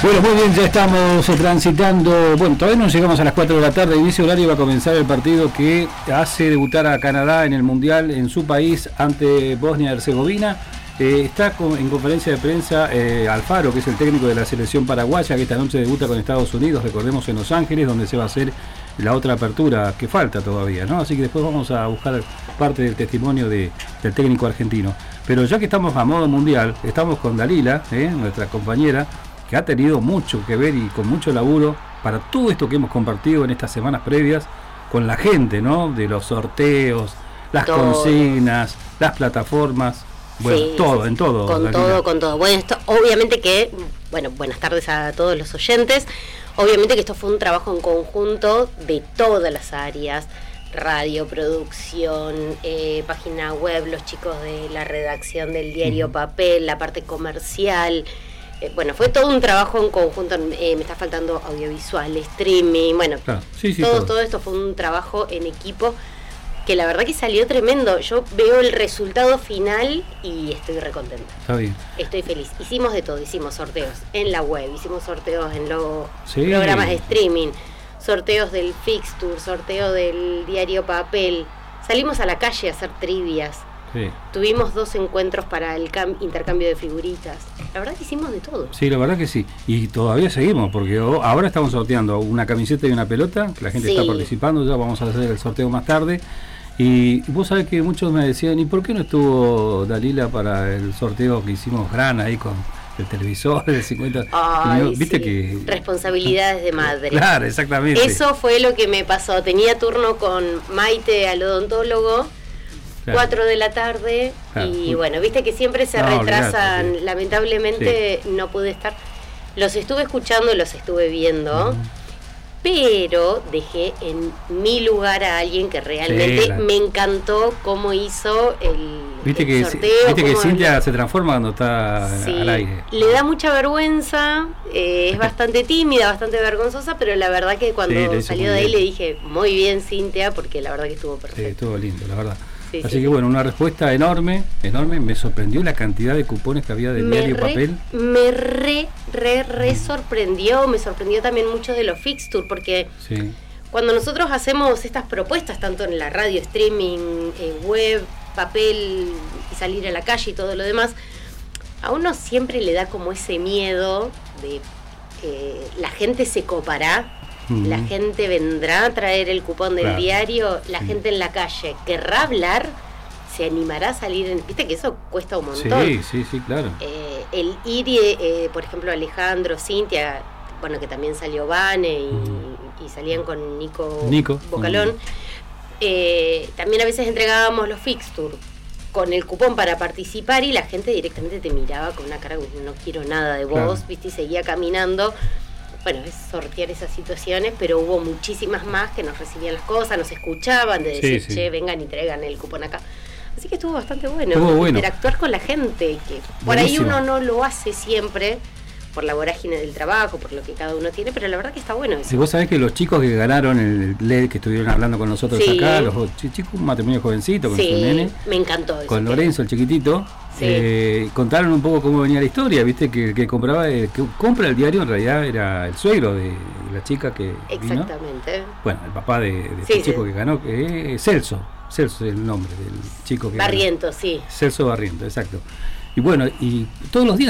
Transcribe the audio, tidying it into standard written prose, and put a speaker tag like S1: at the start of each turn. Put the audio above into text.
S1: Bueno, muy bien, ya estamos transitando, bueno, todavía no llegamos a las 4 de la tarde, en ese horario va a comenzar el partido que hace debutar a Canadá en el Mundial en su país ante Bosnia-Herzegovina. Está en conferencia de prensa Alfaro, que es el técnico de la selección paraguaya, que esta noche debuta con Estados Unidos, recordemos en Los Ángeles, donde se va a hacer la otra apertura que falta todavía, ¿no? Así que después vamos a buscar parte del testimonio del técnico argentino. Pero ya que estamos a modo mundial, estamos con Dalila, nuestra compañera, que ha tenido mucho que ver y con mucho laburo para todo esto que hemos compartido en estas semanas previas con la gente, ¿no? De los sorteos, las consignas, las plataformas, bueno, sí, todo, sí, en todo.
S2: Con todo. Bueno, esto obviamente que, bueno, buenas tardes a todos los oyentes. Obviamente que esto fue un trabajo en conjunto de todas las áreas, radio, producción, página web, los chicos de la redacción del diario Papel, la parte comercial. Bueno, fue todo un trabajo en conjunto, me está faltando audiovisual, streaming, bueno, claro, todo esto fue un trabajo en equipo que la verdad que salió tremendo. Yo veo el resultado final y estoy recontenta.
S1: Está bien.
S2: Estoy feliz. Hicimos de todo, hicimos sorteos en la web, hicimos sorteos en los programas de streaming, sorteos del Fixture, sorteo del diario Papel, salimos a la calle a hacer trivias. Sí. Tuvimos 2 encuentros para el intercambio de figuritas. La verdad que hicimos de todo.
S1: Sí, la verdad que sí. Y todavía seguimos, porque ahora estamos sorteando una camiseta y una pelota, que la gente está participando, ya vamos a hacer el sorteo más tarde. Y vos sabés que muchos me decían, ¿y por qué no estuvo Dalila para el sorteo que hicimos gran ahí con el televisor del 50?
S2: Ay,
S1: ¿viste
S2: sí.
S1: Que
S2: responsabilidades de madre.
S1: Claro, exactamente.
S2: Eso fue lo que me pasó. Tenía turno con Maite al odontólogo. 4 de la tarde, claro. Y bueno, viste que siempre se retrasan, olvidate, sí. Lamentablemente no pude estar. Los estuve escuchando, los estuve viendo, pero dejé en mi lugar a alguien que realmente me encantó cómo hizo el sorteo.
S1: Viste que Cintia se transforma cuando está al aire.
S2: Le da mucha vergüenza, es bastante tímida, bastante vergonzosa, pero la verdad que cuando salió de ahí le dije, muy bien Cintia, porque la verdad que estuvo perfecto.
S1: Sí, estuvo lindo, la verdad. Así que bueno, una respuesta enorme, me sorprendió la cantidad de cupones que había del diario Papel.
S2: Me re sorprendió, me sorprendió también mucho de los Fixture, porque cuando nosotros hacemos estas propuestas, tanto en la radio, streaming, web, papel y salir a la calle y todo lo demás, a uno siempre le da como ese miedo de la gente se copará. La gente vendrá a traer el cupón del diario, la gente en la calle querrá hablar, se animará a salir, viste que eso cuesta un montón.
S1: Sí, claro.
S2: El ir, por ejemplo, Alejandro, Cintia, bueno, que también salió Vane y salían con Nico Bocalón, también a veces entregábamos los Fixture con el cupón para participar y la gente directamente te miraba con una cara como no quiero nada de vos, viste, y seguía caminando. Bueno, es sortear esas situaciones, pero hubo muchísimas más que nos recibían las cosas, nos escuchaban, de decir, che, vengan y traigan el cupón acá. Así que estuvo bastante bueno, interactuar con la gente, que por ahí uno no lo hace siempre, por la vorágine del trabajo, por lo que cada uno tiene, pero la verdad que está bueno eso.
S1: Si vos sabés que los chicos que ganaron el LED, que estuvieron hablando con nosotros acá, los chicos, un matrimonio jovencito con su nene,
S2: me encantó eso,
S1: con Lorenzo, el chiquitito, contaron un poco cómo venía la historia, viste que compra el diario en realidad era el suegro de la chica que
S2: exactamente
S1: vino. Bueno, el papá de este chico que ganó, que es Celso es el nombre del chico que
S2: Barriento,
S1: ganó. Celso Barriento, exacto. Y bueno, y todos los días